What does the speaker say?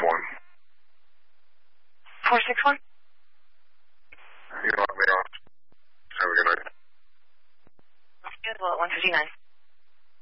461? You knocked me off. Have a good night. Schedule at 159.